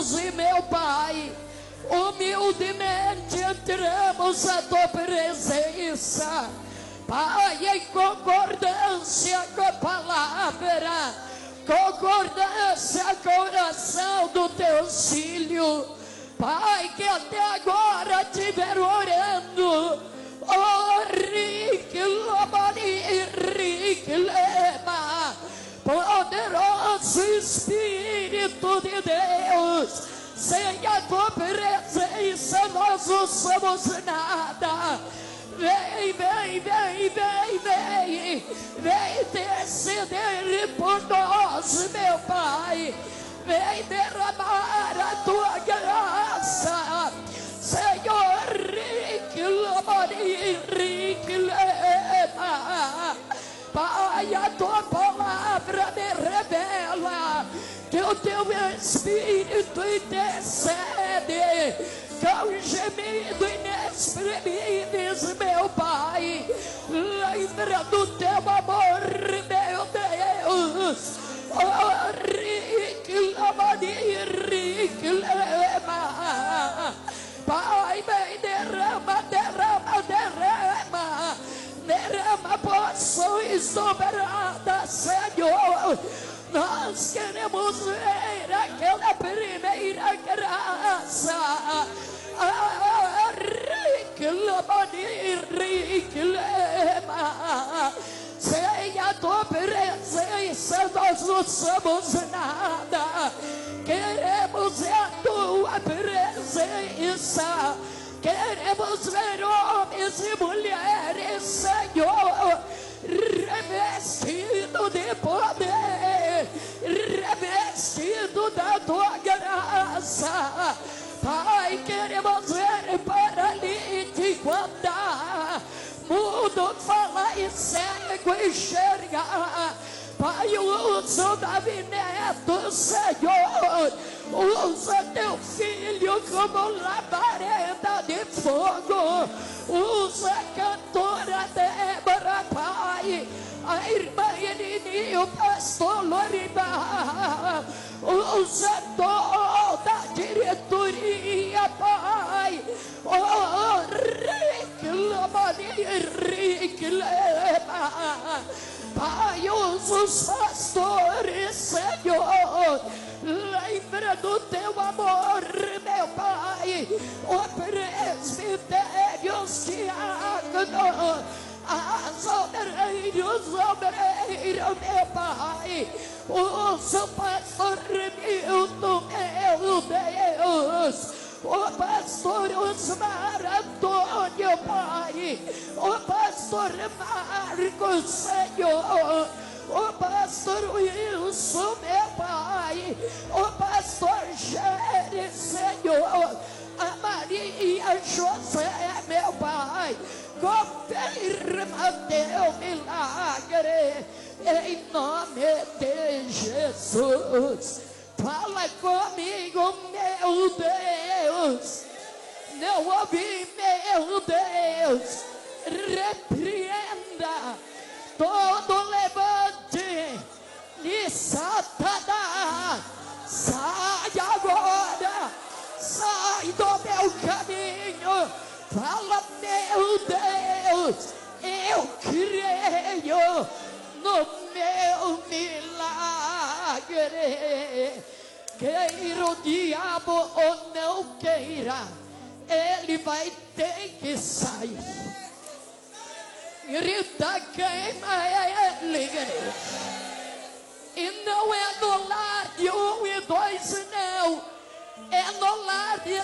queremos, e meu Pai, humildemente entramos a tua presença, Pai, em concordância com a palavra, concordância com a oração do teu filho, Pai, que até agora estiveram orando. Oh, Riquilema, poderoso Espírito de Deus, sem a tua presença nós não somos nada. Vem, vem, vem, vem, vem, vem interceder por nós, meu Pai. Vem derramar a tua graça, Senhor. Riquilema, Pai, a tua palavra me revela que o teu Espírito intercede com gemido inexprimíveis, meu Pai. Lembra do teu amor, meu Deus. Oh, Riquilema, Pai, vem, derrama, derrama, derrama, derrama porções sobradas, Senhor. Nós queremos ver aquela primeira graça. Riquilema, sem a tua presença nós não somos nada. Queremos a tua presença, queremos ver homens e mulheres, Senhor, revestido de poder, revestido da tua graça. Pai, queremos ver paralítico andar, mudo falar e cego enxergar. Pai, usa o Davi Neto, Senhor, usa teu filho como labareda de fogo, usa a cantora Débora, Pai, a irmã Elini, o pastor Loriba, usa toda a diretoria, Pai. Oh, Riquilema, Pai, usa os pastores, Senhor. Lembra do teu amor, meu Pai. O presbítero, diácono, as obreiros, meu Pai. Usa o pastor Milton, meu Deus. O pastor Osmar Antônio, Pai. O pastor Marcos, Senhor. O pastor Wilson, meu Pai. O pastor Jerry, Senhor. A Maria José, meu Pai. Confirma teu milagre em nome de Jesus. Fala comigo, meu Deus. Não ouvi, meu Deus. Repreenda todo levante de Satanás. Sai agora. Sai do meu caminho. Fala, meu Deus. Eu creio no meu milagre. Queira o diabo ou não queira, ele vai ter que sair. Grita, queima ele. E não é no lar de 1 e 2, não. É no lar de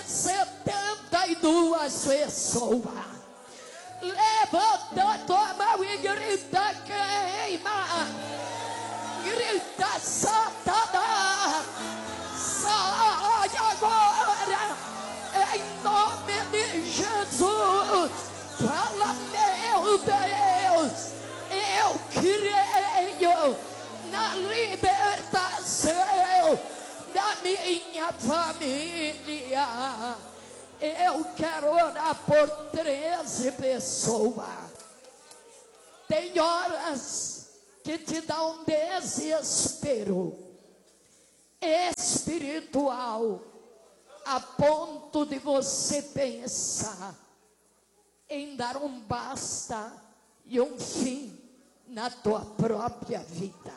72 pessoas. Levanta a tua mão e grita, queima. Grita, Satanás. Sai agora, em nome de Jesus. Fala, meu Deus, eu creio na libertação da minha família. Eu quero orar por 13 pessoas. Tem horas que te dá um desespero espiritual, a ponto de você pensar em dar um basta e um fim na tua própria vida.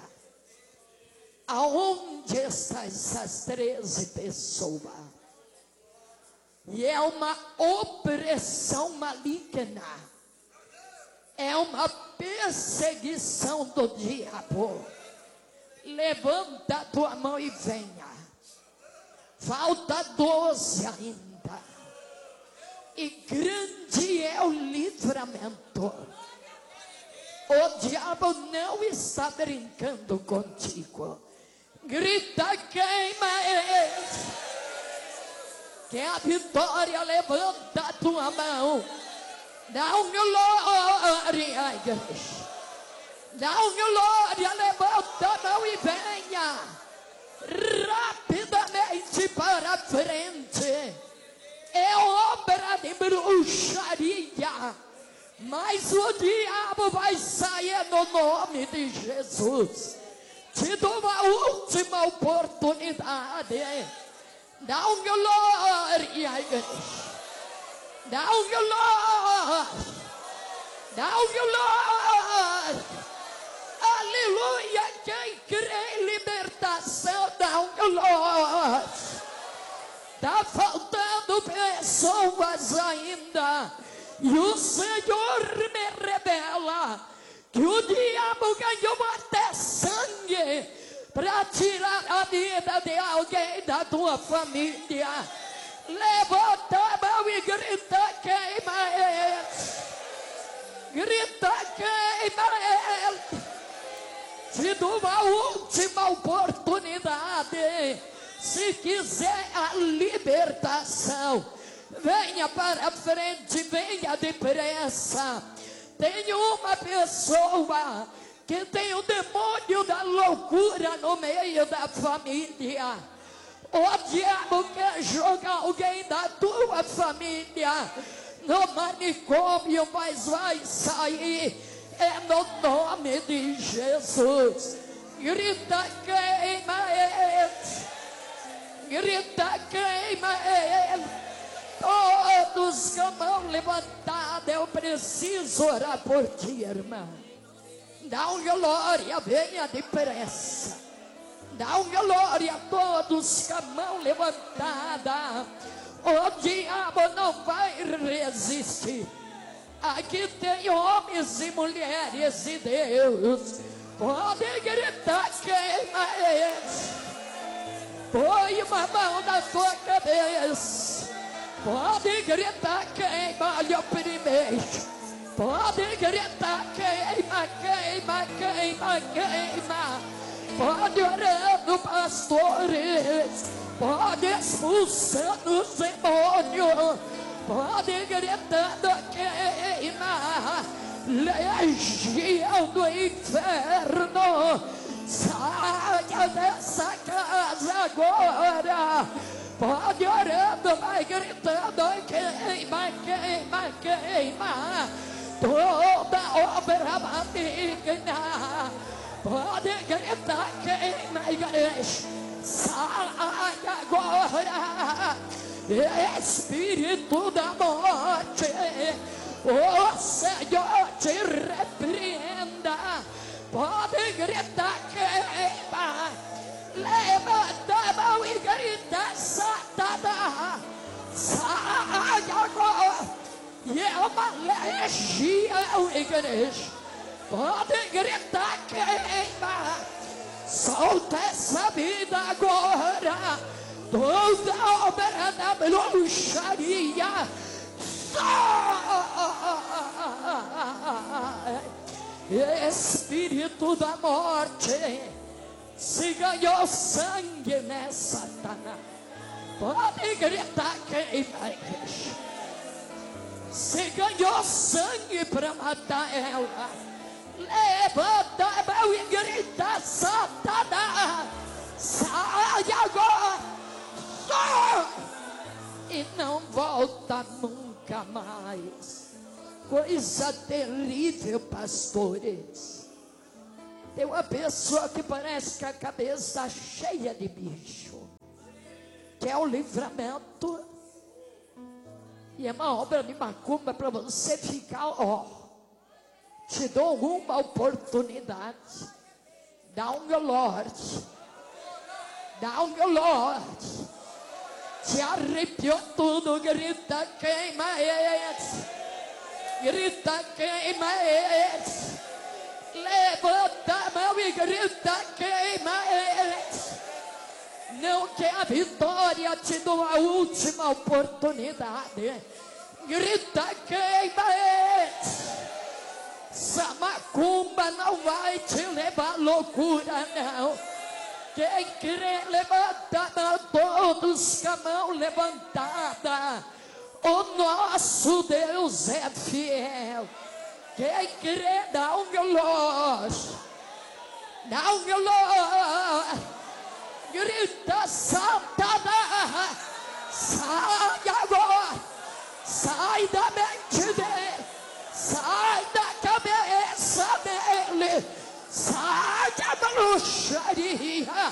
Aonde estão essas 13 pessoas? E é uma opressão maligna, é uma perseguição do diabo. Levanta a tua mão e venha. Falta 12 ainda. E grande é o livramento. O diabo não está brincando contigo. Grita, queima eles. Que a vitória, levanta a tua mão. Dá um glória à igreja. Dá um glória, levanta a mão e venha. Rapidamente para frente. É obra de bruxaria. Mas o diabo vai sair no nome de Jesus. Te dou uma última oportunidade. Dá um glória à igreja. Dá um glória. Dá um glória. Aleluia. Quem crê em libertação, dá um glória. Está faltando pessoas ainda. E o Senhor me revela que o diabo ganhou até sangue para tirar a vida de alguém da tua família. Levanta a mão e grita, queima ele. Grita, queima ele. Te dou uma última oportunidade. Se quiser a libertação, venha para frente, venha depressa. Tem uma pessoa que tem o demônio da loucura no meio da família. O diabo quer jogar alguém da tua família no manicômio, mas vai sair. É no nome de Jesus. Grita, queima ele. Grita, queima ele. Todos com a mão levantada, eu preciso orar por ti, irmã. Dá um glória, venha depressa. Dá um glória a todos com a mão levantada. O diabo não vai resistir. Aqui tem homens e mulheres de Deus. Pode gritar, queima eles. Põe uma mão na tua cabeça. Pode gritar, queima-lhe o primeiro. Pode gritar, queima, queima, queima, queima. Pode orando, pastores. Pode expulsando os demônios. Pode gritando, queima. Legião do inferno, saia dessa casa agora. Pode orando, vai gritando, queima, queima, queima. Toda obra maligna. Pode gritar, queima, igreja. Saia agora. Espírito da morte, o Senhor te repreenda. Pode gritar, queima. Levanta a mão e grita, Satanás, sai agora. E é uma legião, igreja. Pode gritar, queima. Solta essa vida agora. Toda obra da bruxaria. Espírito da morte, se ganhou sangue nessa Satanás. Pode gritar, queima, igreja. Se ganhou sangue para matar ela. Levanta a mão e grita, Satanás, sai agora. E não volta nunca mais. Coisa terrível, pastores. Tem uma pessoa que parece que a cabeça está cheia de bicho, que quer o livramento? E é uma obra de macumba para você ficar, ó. Te dou uma oportunidade. Down your Lord. Down your Lord. Te arrepiou tudo, grita, queima eles. Grita, queima eles. Levanta a mão e grita, queima eles. Não quer a vitória, te dou a última oportunidade. Grita, queima eles. Essa macumba não vai te levar à loucura, não. Quem crê, levanta a mão, todos com a mão levantada. O nosso Deus é fiel. Quem crê, dá um veloz. Dá um veloz. Grita, Satanás, sai agora. Sai da mente dele. Sai da cabeça dele. Sai da bruxaria.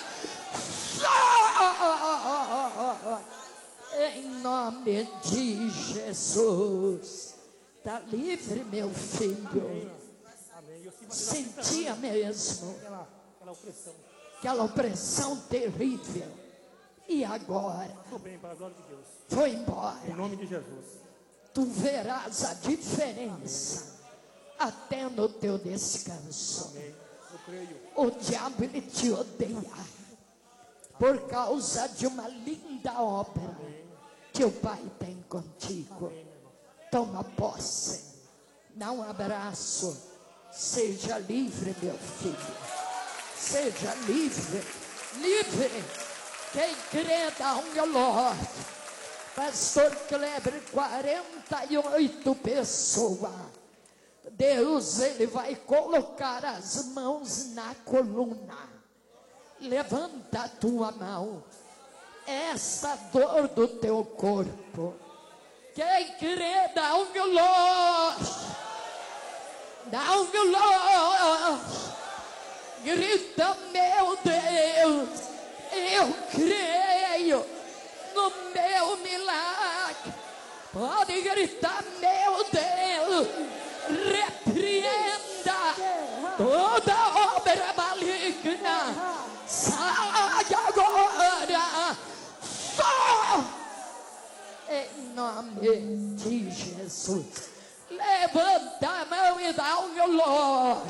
Sai. Em nome de Jesus. Está livre, meu filho. Amém. Sentia mesmo Aquela opressão. aquela opressão terrível. E agora? Estou bem, para a glória de Deus. Foi embora. Em nome de Jesus. Tu verás a diferença até no teu descanso. Amém. Eu creio. O diabo ele te odeia por causa de uma linda obra que o Pai tem contigo. Toma posse. Dá um abraço. Seja livre, meu filho. Seja livre. Livre. Quem crê, dá um glória. Pastor Kleber, 48 pessoas. Deus, ele vai colocar as mãos na coluna. Levanta a tua mão. Essa dor do teu corpo. Quem crê, dá um glória. Dá um glória. Grita, meu Deus. Eu creio no meu milagre. Pode gritar, meu Deus. Repreenda toda obra maligna. Sai agora. Só em nome de Jesus. Levanta a mão e dá um glória.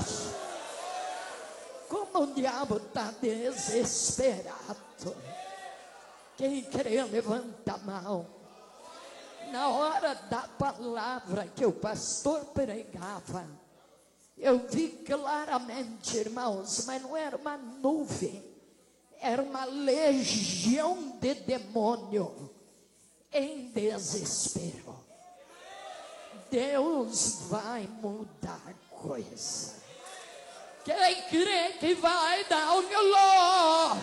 Como o diabo está desesperado. Quem crê, levanta a mão. Na hora da palavra que o pastor pregava, eu vi claramente, irmãos, mas não era uma nuvem, era uma legião de demônio em desespero. Deus vai mudar coisa. Quem crê que vai dar um glória.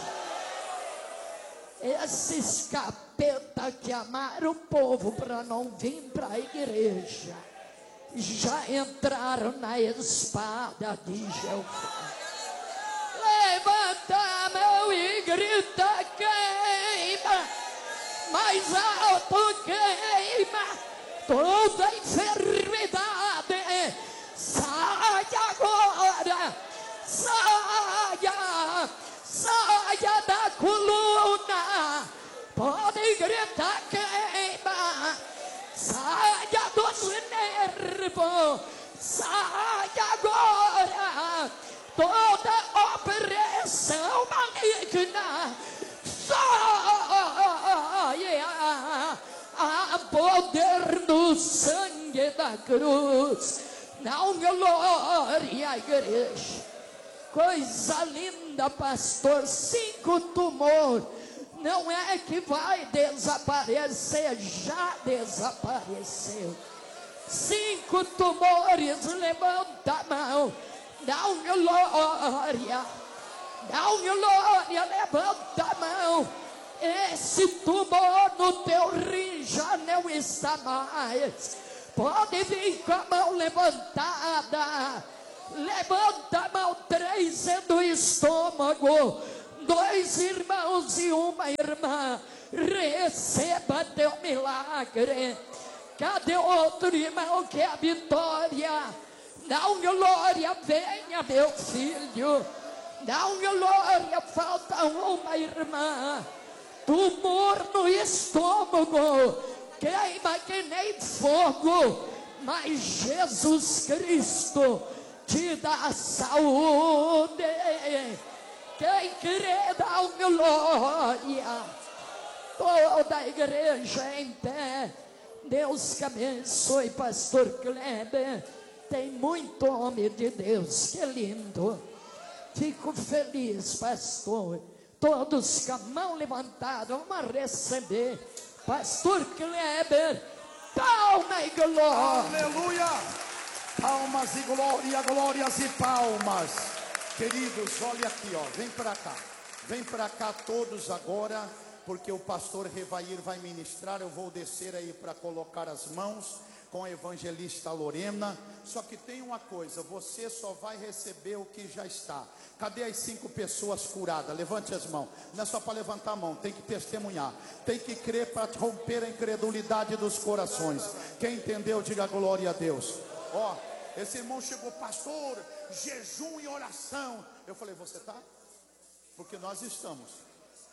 Esses capeta que amaram o povo para não vir para a igreja, já entraram na espada de Jeová. Levanta a mão e grita, queima, mais alto, queima, toda enfermidade, sai agora, saia da coluna, pode gritar, queima, saia dos nervos, saia agora, toda opressão maligna, saia, a poder do sangue da cruz. Não, glória, igreja. Coisa linda, pastor. 5 tumores. Não é que vai desaparecer, já desapareceu. 5 tumores, levanta a mão. Dá glória. Dá glória, levanta a mão. Esse tumor no teu rim já não está mais. Pode vir com a mão levantada. Levanta a mão 3 do estômago. 2 irmãos e uma irmã, receba teu milagre. Cadê outro irmão que é a Vitória? Dá um glória, venha meu filho. Dá um glória, falta uma irmã. Tumor no estômago, queima que nem fogo, mas Jesus Cristo te dá saúde. Quem crê, dá um glória. Toda a igreja em pé. Deus que abençoe, pastor Kleber. Tem muito homem de Deus, que lindo. Fico feliz, pastor. Todos com a mão levantada, vamos receber pastor Kleber. Palma e glória. Aleluia. Palmas e glória, glórias e palmas. Queridos, olha aqui, ó. Vem para cá todos agora, porque o pastor Revair vai ministrar. Eu vou descer aí para colocar as mãos com a evangelista Lorena. Só que tem uma coisa, você só vai receber o que já está. Cadê as 5 pessoas curadas? Levante as mãos. Não é só para levantar a mão, tem que testemunhar, tem que crer para romper a incredulidade dos corações. Quem entendeu, diga glória a Deus. Ó, esse irmão chegou, pastor, jejum e oração. Eu falei, você está? Porque nós estamos.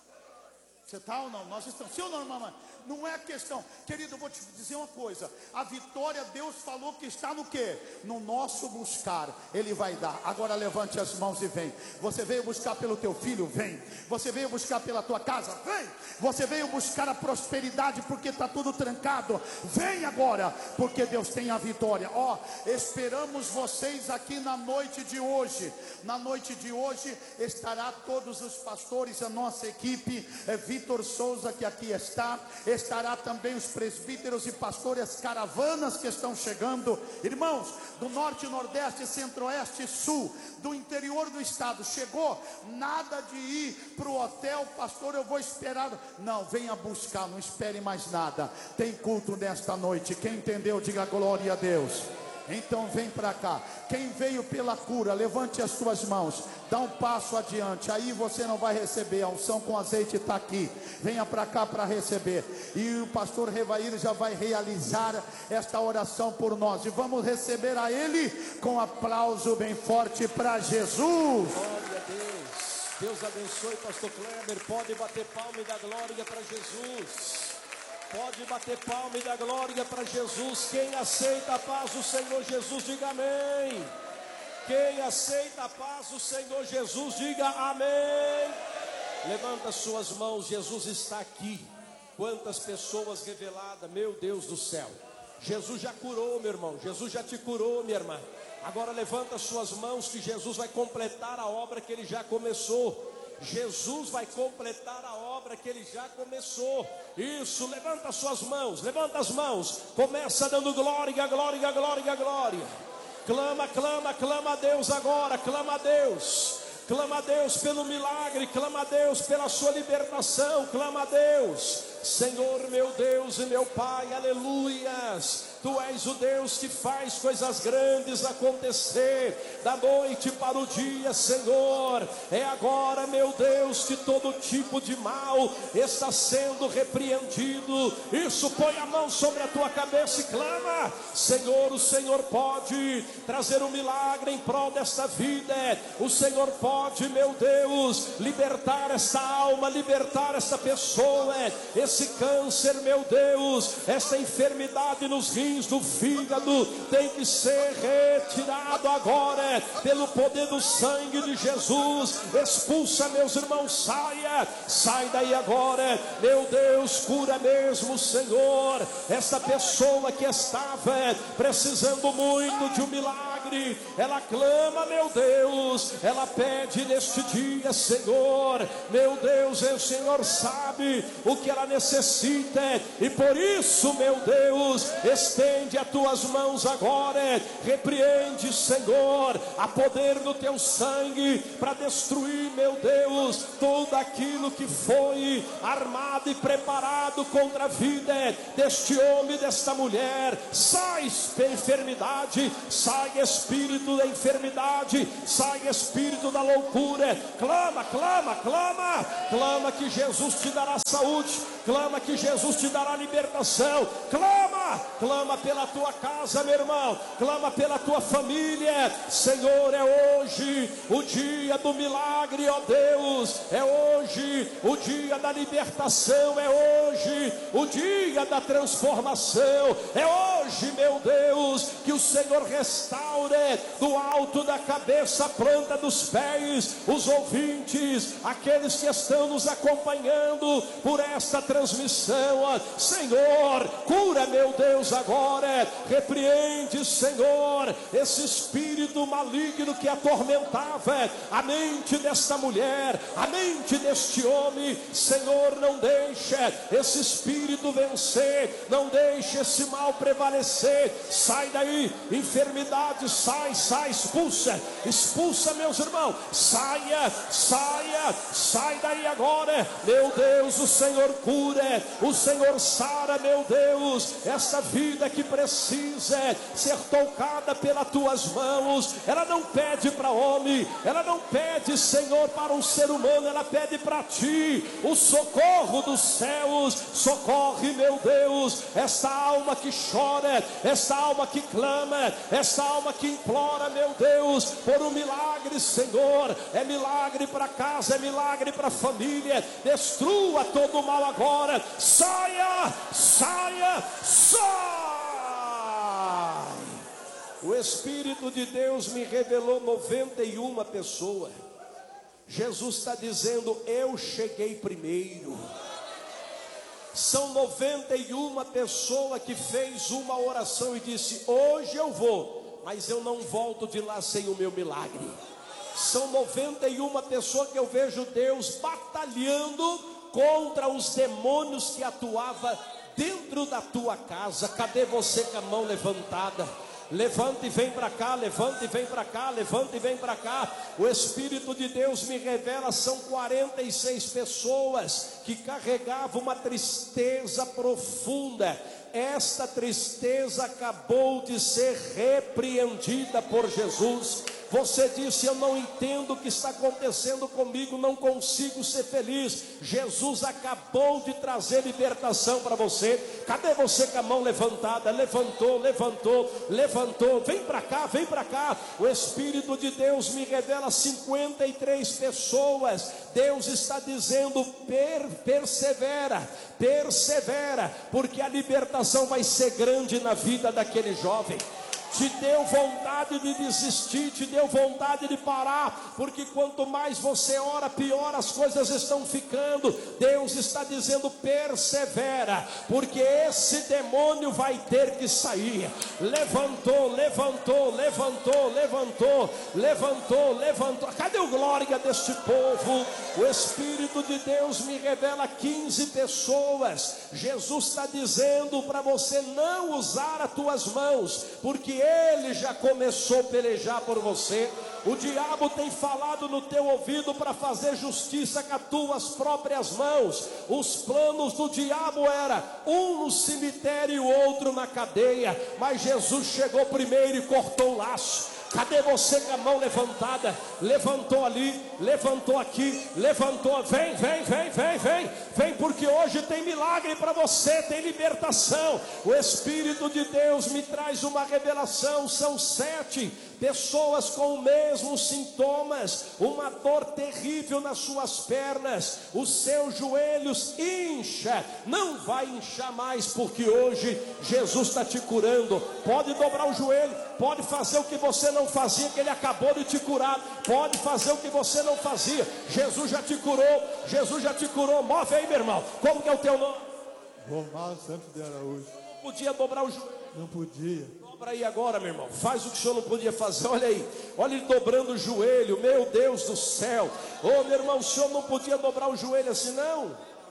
Você está ou não? Nós estamos. Sim ou não, mamãe? Não é questão. Querido, eu vou te dizer uma coisa. A vitória, Deus falou que está no quê? No nosso buscar. Ele vai dar. Agora levante as mãos e vem. Você veio buscar pelo teu filho? Vem. Você veio buscar pela tua casa? Vem. Você veio buscar a prosperidade porque está tudo trancado? Vem agora, porque Deus tem a vitória. Ó, esperamos vocês aqui na noite de hoje. Na noite de hoje estará todos os pastores, a nossa equipe, Vitor Souza, que aqui está. Estará também os presbíteros e pastores, caravanas que estão chegando, irmãos, do norte, nordeste, centro-oeste, sul, do interior do estado. Chegou, nada de ir para o hotel, pastor, eu vou esperar. Não, venha buscar, não espere mais nada. Tem culto nesta noite. Quem entendeu, diga glória a Deus. Então vem para cá. Quem veio pela cura, levante as suas mãos, dá um passo adiante. Aí você não vai receber, a unção com azeite está aqui. Venha para cá para receber. E o pastor Revair já vai realizar esta oração por nós. E vamos receber a ele com aplauso bem forte para Jesus. Glória a Deus. Deus abençoe, pastor Kleber. Pode bater palma e dar glória para Jesus. Pode bater palma e dar glória para Jesus. Quem aceita a paz do Senhor Jesus, diga amém. Quem aceita a paz do Senhor Jesus, diga amém. Levanta suas mãos, Jesus está aqui. Quantas pessoas reveladas, meu Deus do céu. Jesus já curou, meu irmão. Jesus já te curou, minha irmã. Agora levanta suas mãos que Jesus vai completar a obra que ele já começou. Jesus vai completar a obra que ele já começou. Isso, levanta suas mãos, levanta as mãos. Começa dando glória, glória, glória, glória. Clama, clama, clama a Deus agora, clama a Deus. Clama a Deus pelo milagre, clama a Deus pela sua libertação, clama a Deus. Senhor meu Deus e meu Pai, aleluias. Tu és o Deus que faz coisas grandes acontecer, da noite para o dia, Senhor. É agora, meu Deus, que todo tipo de mal está sendo repreendido. Isso, põe a mão sobre a tua cabeça e clama. Senhor, o Senhor pode trazer um milagre em prol desta vida. O Senhor pode, meu Deus, libertar esta alma, libertar esta pessoa, esse câncer, meu Deus, essa enfermidade nos rins, do fígado, tem que ser retirado agora, pelo poder do sangue de Jesus. Expulsa, meus irmãos, sai daí agora, meu Deus, cura mesmo, Senhor, esta pessoa que estava precisando muito de um milagre, ela clama, meu Deus, ela pede neste dia, Senhor, meu Deus, o Senhor sabe o que ela necessita, e por isso, meu Deus, estende as tuas mãos agora, repreende, Senhor, a poder do teu sangue, para destruir, meu Deus, tudo aquilo que foi armado e preparado contra a vida deste homem, desta mulher. Sai enfermidade, sai espírito espírito da enfermidade, sai espírito da loucura. Clama, clama, clama, clama que Jesus te dará saúde, clama que Jesus te dará libertação. Clama, clama pela tua casa, meu irmão, clama pela tua família. Senhor, é hoje o dia do milagre, ó Deus, é hoje o dia da libertação, é hoje o dia da transformação, é hoje, meu Deus, que o Senhor restaure do alto da cabeça, a planta dos pés, os ouvintes, aqueles que estão nos acompanhando por esta transmissão, ó. Senhor, cura, meu Deus, agora, repreende, Senhor, esse espírito maligno que atormentava a mente desta mulher, a mente deste homem. Senhor, não deixe esse espírito vencer, não deixe esse mal prevalecer. Sai daí, enfermidade, sai, sai, expulsa, expulsa, meus irmãos, saia, saia, sai daí agora, meu Deus. O Senhor cura, o Senhor sara, meu Deus, essa vida que precisa ser tocada pelas tuas mãos. Ela não pede para homem, ela não pede, Senhor, para um ser humano, ela pede para ti, o socorro dos céus. Socorre, meu Deus, esta alma que chora, esta alma que clama, esta alma que implora, meu Deus, por um milagre, Senhor. É milagre para casa, é milagre para a família. Destrua todo o mal agora. Saia, saia, sai. O Espírito de Deus me revelou 91 pessoas. Jesus está dizendo: eu cheguei primeiro. São 91 pessoas que fez uma oração e disse: hoje eu vou, mas eu não volto de lá sem o meu milagre. São 91 pessoas que eu vejo Deus batalhando contra os demônios que atuavam dentro da tua casa. Cadê você com a mão levantada? Levanta e vem para cá, levanta e vem para cá, levanta e vem para cá. O Espírito de Deus me revela, são 46 pessoas que carregavam uma tristeza profunda. Esta tristeza acabou de ser repreendida por Jesus. Você disse: eu não entendo o que está acontecendo comigo, não consigo ser feliz. Jesus acabou de trazer libertação para você. Cadê você com a mão levantada? Levantou, levantou, levantou. Vem para cá, vem para cá. O Espírito de Deus me revela 53 pessoas. Deus está dizendo: persevera, persevera, porque a libertação vai ser grande na vida daquele jovem. Te deu vontade de desistir, te deu vontade de parar, porque quanto mais você ora, pior as coisas estão ficando. Deus está dizendo: persevera, porque esse demônio vai ter que sair. Levantou, levantou, levantou, levantou, levantou, levantou. Cadê o glória deste povo? O Espírito de Deus me revela 15 pessoas. Jesus está dizendo para você não usar as tuas mãos, porque Ele já começou a pelejar por você. O diabo tem falado no teu ouvido para fazer justiça com as tuas próprias mãos. Os planos do diabo era um no cemitério e o outro na cadeia, mas Jesus chegou primeiro e cortou o laço. Cadê você com a mão levantada? Levantou ali, levantou aqui, levantou. Vem, vem, vem, vem, vem. Vem, porque hoje tem milagre para você, tem libertação. O Espírito de Deus me traz uma revelação. São 7 pessoas com os mesmos sintomas, uma dor terrível nas suas pernas, os seus joelhos incha, não vai inchar mais, porque hoje Jesus está te curando. Pode dobrar o joelho, pode fazer o que você não fazia, que Ele acabou de te curar. Pode fazer o que você não fazia, Jesus já te curou, Jesus já te curou. Move aí, meu irmão, como que é o teu nome? Romar Santos de Araújo. Não podia dobrar o joelho? Não podia. Dobra aí agora, meu irmão, faz o que o senhor não podia fazer. Olha aí, olha ele dobrando o joelho, meu Deus do céu. Ô meu irmão, o senhor não podia dobrar o joelho assim não?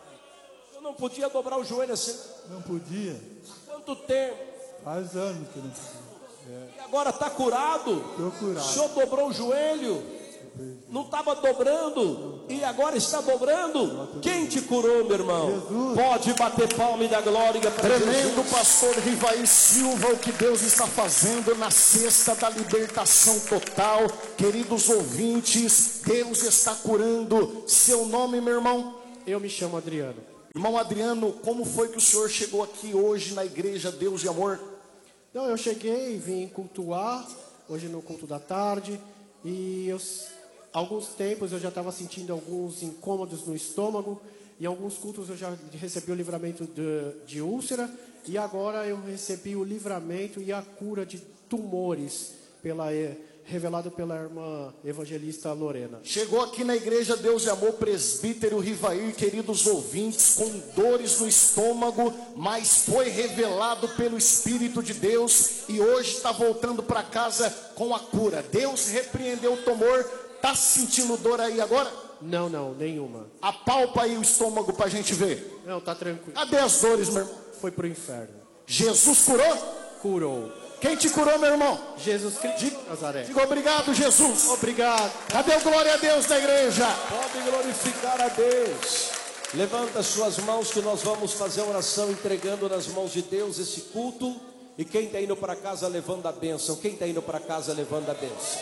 O senhor não podia dobrar o joelho assim? Não podia. Quanto tempo? Faz anos que não podia. E agora está curado? Estou curado. O senhor dobrou o joelho? Não estava dobrando e agora está dobrando. Quem te curou, meu irmão? Jesus. Pode bater palma e dar glória para Tremendo Jesus. pastor Rivair Silva, o que Deus está fazendo na cesta da libertação total. Queridos ouvintes, Deus está curando. Seu nome, meu irmão? Eu me chamo Adriano. Irmão Adriano, como foi que o senhor chegou aqui hoje na igreja Deus e Amor? Então, eu cheguei, vim cultuar, hoje no culto da tarde, e alguns tempos eu já estava sentindo alguns incômodos no estômago, e alguns cultos eu já recebi o livramento de úlcera, e agora eu recebi o livramento e a cura de tumores, revelado pela irmã evangelista Lorena. Chegou aqui na igreja Deus e Amor, presbítero Rivair, queridos ouvintes, com dores no estômago, mas foi revelado pelo Espírito de Deus e hoje está voltando para casa com a cura. Deus repreendeu o tumor. Está sentindo dor aí agora? Não, nenhuma. Apalpa aí o estômago para a gente ver. Não, tá tranquilo. Cadê as dores, meu irmão? Foi pro inferno. Jesus curou? Curou. Quem te curou, meu irmão? Jesus Cristo de Nazaré. Diga obrigado, Jesus. Obrigado. Cadê o glória a Deus da igreja? Pode glorificar a Deus. Levanta suas mãos que nós vamos fazer a oração entregando nas mãos de Deus esse culto. E quem está indo para casa levando a bênção? Quem está indo para casa levando a bênção?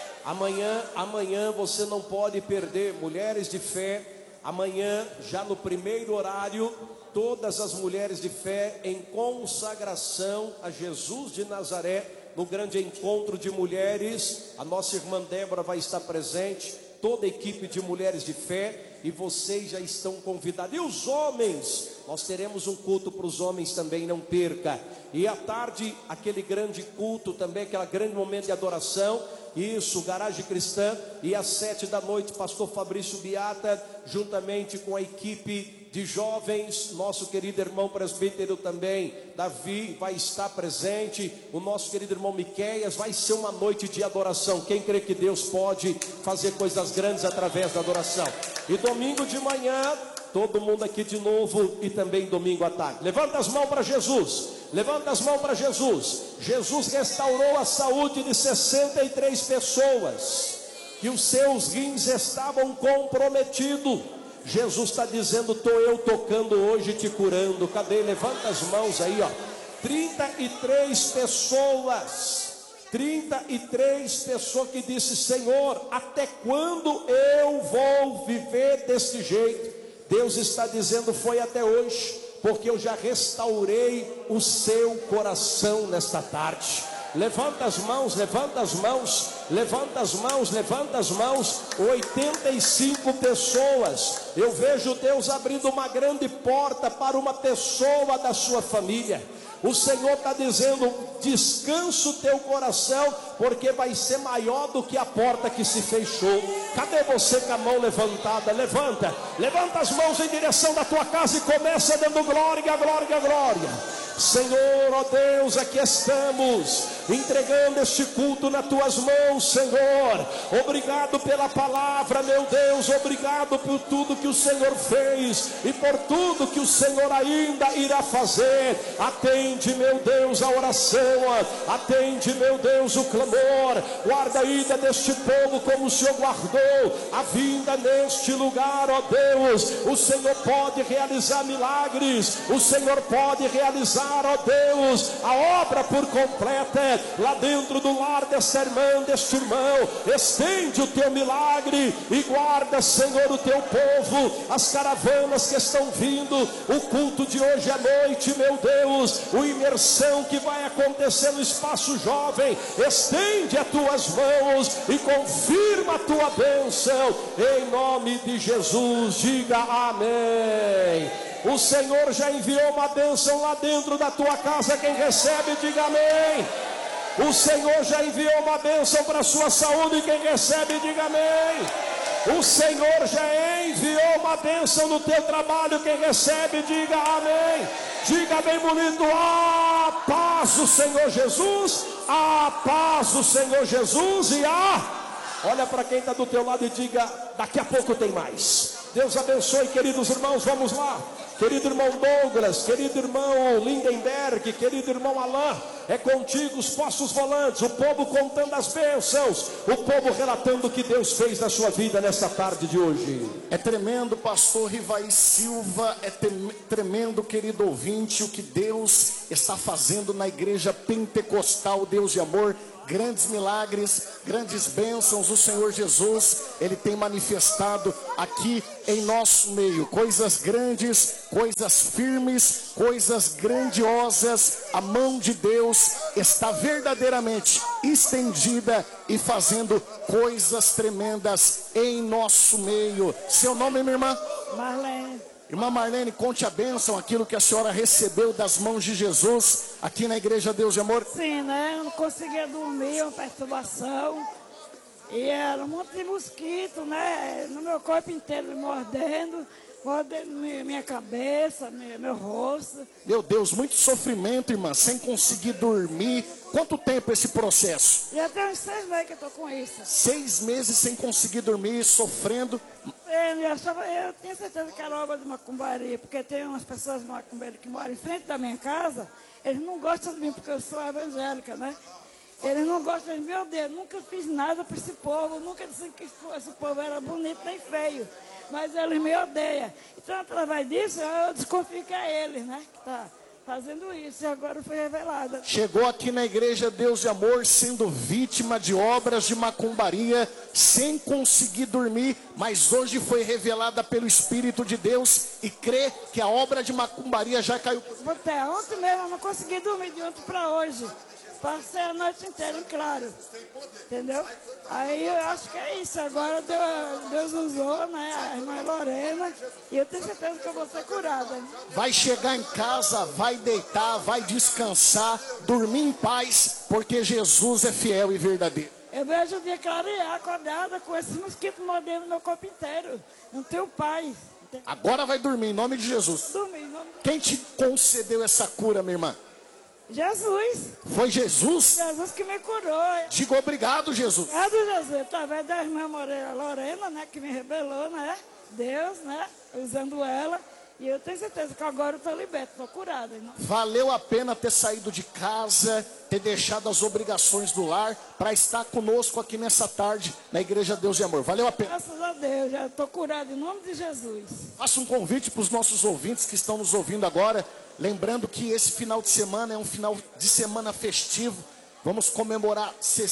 Amanhã você não pode perder, mulheres de fé. Amanhã, já no primeiro horário, todas as mulheres de fé em consagração a Jesus de Nazaré, no grande encontro de mulheres. A nossa irmã Débora vai estar presente, toda a equipe de mulheres de fé, e vocês já estão convidados. E os homens, nós teremos um culto para os homens também, não perca. E à tarde, aquele grande culto também, aquele grande momento de adoração. Isso, Garagem Cristã. E às 7 da noite, pastor Fabrício Biata, juntamente com a equipe de jovens, nosso querido irmão presbítero também, Davi, vai estar presente. O nosso querido irmão Miqueias. Vai ser uma noite de adoração. Quem crê que Deus pode fazer coisas grandes através da adoração? E domingo de manhã, todo mundo aqui de novo, e também domingo à tarde. Levanta as mãos para Jesus. Levanta as mãos para Jesus. Jesus restaurou a saúde de 63 pessoas que os seus rins estavam comprometidos. Jesus está dizendo: estou eu tocando hoje, te curando. Cadê? Levanta as mãos aí, ó. 33 pessoas que disse: Senhor, até quando eu vou viver desse jeito? Deus está dizendo: foi até hoje, porque eu já restaurei o seu coração nesta tarde. Levanta as mãos, levanta as mãos, levanta as mãos, levanta as mãos. 85 pessoas. Eu vejo Deus abrindo uma grande porta para uma pessoa da sua família. O Senhor está dizendo: descansa o teu coração, porque vai ser maior do que a porta que se fechou. Cadê você com a mão levantada? Levanta as mãos em direção da tua casa e começa dando glória, glória, glória. Senhor, ó Deus, aqui estamos entregando este culto nas tuas mãos, Senhor. Obrigado pela palavra, meu Deus. Obrigado por tudo que o Senhor fez e por tudo que o Senhor ainda irá fazer. Atende, meu Deus, a oração. Atende, meu Deus, o clamor. Guarda a ida deste povo como o Senhor guardou a vinda neste lugar, ó Deus. O Senhor pode realizar milagres. O Senhor pode realizar, ó Deus, a obra por completa lá dentro do lar desta irmã, deste irmão. Estende o teu milagre e guarda, Senhor, o teu povo, as caravanas que estão vindo, o culto de hoje à noite, meu Deus, o imersão que vai acontecer no espaço jovem. Estende as tuas mãos e confirma a tua bênção em nome de Jesus. Diga amém. O Senhor já enviou uma bênção lá dentro da tua casa. Quem recebe, diga amém. O Senhor já enviou uma bênção para a sua saúde. Quem recebe, diga amém. O Senhor já enviou uma bênção no teu trabalho. Quem recebe, diga amém. Diga bem bonito: a paz do Senhor Jesus, a paz do Senhor Jesus. E olha para quem está do teu lado e diga: daqui a pouco tem mais. Deus abençoe, queridos irmãos, vamos lá. Querido irmão Douglas, querido irmão Lindenberg, querido irmão Alain, é contigo os postos volantes, o povo contando as bênçãos, o povo relatando o que Deus fez na sua vida nesta tarde de hoje. É tremendo, pastor Rivaí Silva, é tremendo, querido ouvinte, o que Deus está fazendo na igreja pentecostal, Deus de amor. Grandes milagres, grandes bênçãos, o Senhor Jesus, Ele tem manifestado aqui em nosso meio, coisas grandes, coisas firmes, coisas grandiosas. A mão de Deus está verdadeiramente estendida e fazendo coisas tremendas em nosso meio. Seu nome, minha irmã? Marlene. Irmã Marlene, conte a bênção, aquilo que a senhora recebeu das mãos de Jesus aqui na Igreja Deus de Amor. Sim, né? Eu não conseguia dormir, uma perturbação. E era um monte de mosquito, né? No meu corpo inteiro me mordendo minha cabeça, meu rosto. Meu Deus, muito sofrimento, irmã, sem conseguir dormir. Quanto tempo esse processo? Já tem uns 6 meses que eu tô com isso. 6 meses sem conseguir dormir, sofrendo. Eu tinha certeza que era obra de macumbaria, porque tem umas pessoas macumbeiras que moram em frente da minha casa, eles não gostam de mim porque eu sou evangélica, né? Eles não gostam de mim, meu Deus, nunca fiz nada para esse povo, nunca disse que esse povo era bonito nem feio, mas eles me odeiam. Então, através disso, eu desconfio que é eles, né, que tá fazendo isso, e agora foi revelada. Chegou aqui na Igreja Deus de Amor sendo vítima de obras de macumbaria, sem conseguir dormir, mas hoje foi revelada pelo Espírito de Deus e crê que a obra de macumbaria já caiu. Até ontem mesmo eu não consegui dormir de ontem para hoje. Passei a noite inteira em claro, entendeu? Aí eu acho que é isso, agora Deus usou, né, a irmã Lorena, e eu tenho certeza que eu vou ser curada. Vai chegar em casa, vai deitar, vai descansar, dormir em paz, porque Jesus é fiel e verdadeiro. Eu vejo o dia clarear, acordada, com esses mosquitos mordendo meu corpo inteiro. Não tenho paz. Agora vai dormir, em nome de Jesus. Dormir, em nome de... Quem te concedeu essa cura, minha irmã? Jesus. Foi Jesus? Jesus que me curou. Diga obrigado, Jesus. Obrigado, Jesus. Através da irmã Lorena, né, que me revelou, né? Deus, né? Usando ela. E eu tenho certeza que agora eu estou liberta, estou curada. Não? Valeu a pena ter saído de casa, ter deixado as obrigações do lar, para estar conosco aqui nessa tarde, na Igreja Deus de Amor. Valeu a pena. Graças a Deus, já estou curada em nome de Jesus. Faça um convite para os nossos ouvintes que estão nos ouvindo agora. Lembrando que esse final de semana é um final de semana festivo. Vamos comemorar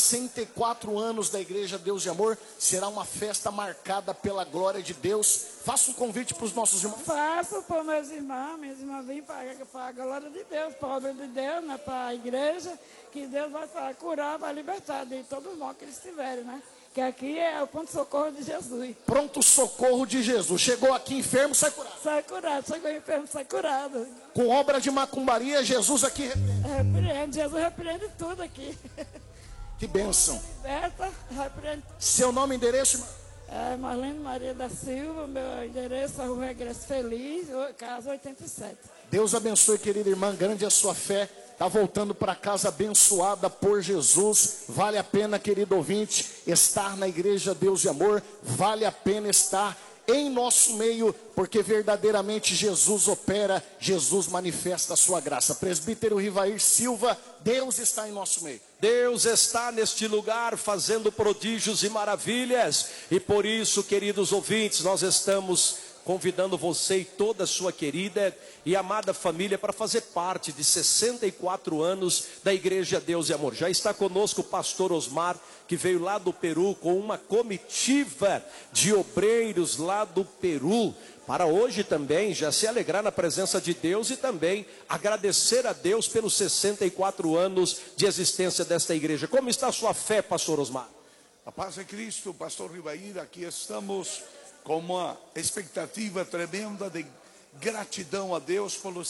64 anos da Igreja Deus de Amor. Será uma festa marcada pela glória de Deus. Faça um convite para os nossos irmãos. Faço para meus irmãos. Minhas irmãs vêm para a glória de Deus, para a obra de Deus, né, para a igreja. Que Deus vai curar, vai libertar de todo o mal que eles tiverem, né? Que aqui é o pronto-socorro de Jesus. Pronto-socorro de Jesus. Chegou aqui enfermo, sai curado. Sai curado, chegou enfermo, sai curado. Com obra de macumbaria, Jesus aqui repreende. Jesus repreende tudo aqui. Que bênção. Liberta, repreende. Seu nome e endereço, irmã? Marlene Maria da Silva, meu endereço é Rua Regresso Feliz, casa 87. Deus abençoe, querida irmã, grande é a sua fé. Está voltando para casa abençoada por Jesus. Vale a pena, querido ouvinte, estar na Igreja Deus de Amor. Vale a pena estar em nosso meio, porque verdadeiramente Jesus opera, Jesus manifesta a sua graça. Presbítero Rivair Silva, Deus está em nosso meio. Deus está neste lugar fazendo prodígios e maravilhas. E por isso, queridos ouvintes, nós estamos convidando você e toda a sua querida e amada família para fazer parte de 64 anos da Igreja Deus e Amor. Já está conosco o pastor Osmar, que veio lá do Peru com uma comitiva de obreiros lá do Peru, para hoje também já se alegrar na presença de Deus e também agradecer a Deus pelos 64 anos de existência desta igreja. Como está a sua fé, pastor Osmar? A paz de Cristo, pastor Rivair, aqui estamos com uma expectativa tremenda de gratidão a Deus pelos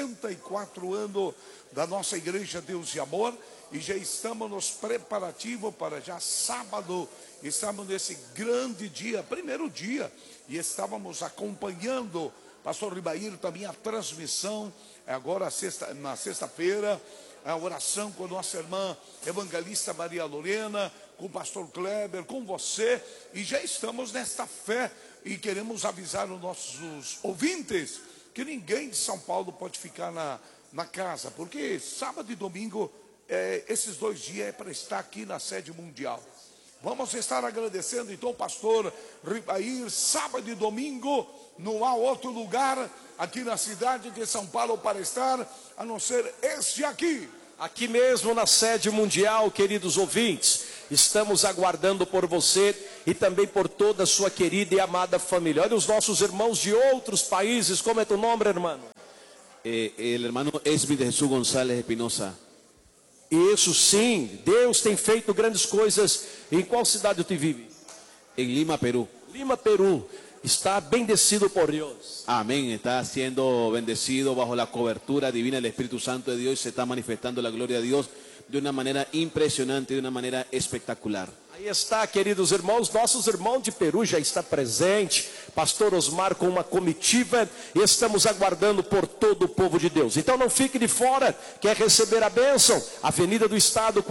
64 anos da nossa Igreja Deus de Amor, e já estamos nos preparativos para já sábado, estamos nesse grande dia, primeiro dia, e estávamos acompanhando, pastor Ribair, também a transmissão, agora na sexta-feira, a oração com a nossa irmã evangelista Maria Lorena, com o pastor Kleber, com você, e já estamos nesta fé E queremos avisar os nossos ouvintes que ninguém de São Paulo pode ficar na casa, porque sábado e domingo, esses 2 dias é para estar aqui na sede mundial. Vamos estar agradecendo então o pastor Ribair, sábado e domingo, não há outro lugar aqui na cidade de São Paulo para estar, a não ser este aqui. Aqui mesmo na sede mundial, queridos ouvintes, estamos aguardando por você e também por toda a sua querida e amada família. Olha os nossos irmãos de outros países, como é teu nome, irmão? El hermano Esbin de Jesús González Espinosa. Isso sim, Deus tem feito grandes coisas. Em qual cidade tu vive? En Lima, Perú. Lima, Peru. Está bendecido por Dios. Amén. Está siendo bendecido bajo la cobertura divina del Espíritu Santo de Dios. Se está manifestando la gloria de Dios de una manera impresionante, de una manera espectacular. Aí está, queridos irmãos, nossos irmãos de Peru já está presente, pastor Osmar com uma comitiva, e estamos aguardando por todo o povo de Deus. Então não fique de fora, quer receber a bênção? Avenida do Estado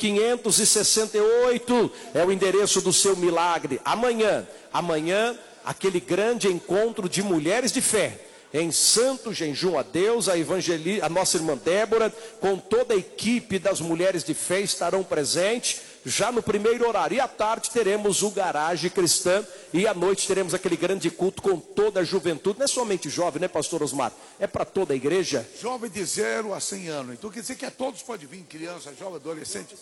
4568 é o endereço do seu milagre. Amanhã, aquele grande encontro de mulheres de fé, em santo jejum a Deus, a nossa irmã Débora, com toda a equipe das mulheres de fé estarão presentes, já no primeiro horário. E à tarde teremos o Garagem Cristã, e à noite teremos aquele grande culto com toda a juventude. Não é somente jovem, né, pastor Osmar? É para toda a igreja. Jovem de 0 a 100 anos. Então quer dizer que todos podem vir, criança, jovem, adolescente.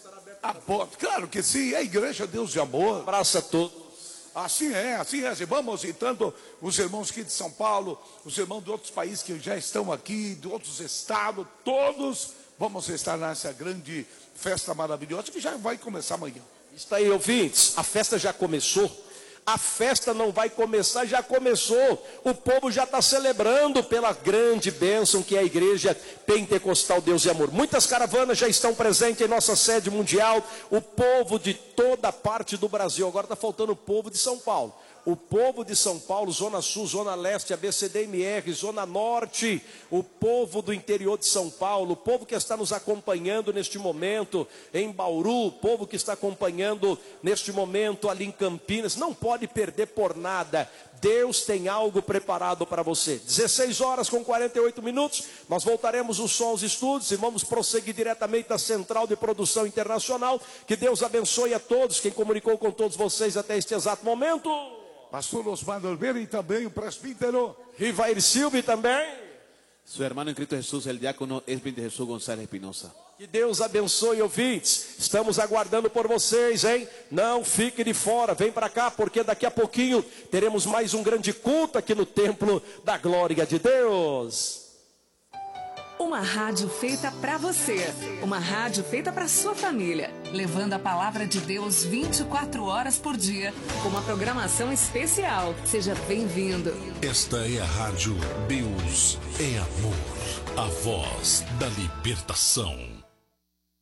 Claro que sim, é a igreja Deus de amor. Abraça a todos. Assim é. Vamos e tanto os irmãos aqui de São Paulo, os irmãos de outros países que já estão aqui, de outros estados, todos vamos estar nessa grande festa maravilhosa que já vai começar amanhã. Está aí, ouvintes, a festa já começou. A festa não vai começar, já começou. O povo já está celebrando pela grande bênção que é a igreja pentecostal Deus e Amor. Muitas caravanas já estão presentes em nossa sede mundial. O povo de toda parte do Brasil. Agora está faltando o povo de São Paulo. O povo de São Paulo, Zona Sul, Zona Leste, ABCDMR, Zona Norte, o povo do interior de São Paulo, o povo que está nos acompanhando neste momento em Bauru, o povo que está acompanhando neste momento ali em Campinas, não pode perder por nada. Deus tem algo preparado para você. 16 horas com 48 minutos, nós voltaremos o som aos estúdios e vamos prosseguir diretamente da Central de Produção Internacional. Que Deus abençoe a todos, quem comunicou com todos vocês até este exato momento. Pastor Osmar Oliveira e também o presbítero Rivair Silva também. Su hermano en Cristo Jesús, el diácono Esbin de Jesús González Espinosa. Que Deus abençoe, ouvintes. Estamos aguardando por vocês, hein? Não fique de fora, vem para cá, porque daqui a pouquinho teremos mais um grande culto aqui no Templo da Glória de Deus. Uma rádio feita para você, uma rádio feita para sua família, levando a palavra de Deus 24 horas por dia, com uma programação especial. Seja bem-vindo. Esta é a rádio Deus é Amor, a voz da libertação.